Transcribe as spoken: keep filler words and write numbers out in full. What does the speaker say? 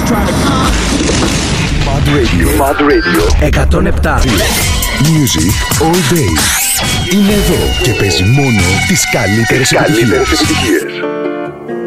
Mad Radio. Mad Radio. εκατόν επτά. Music all day. Είναι εδώ και παίζει μόνο τις καλύτερες επιτυχίες.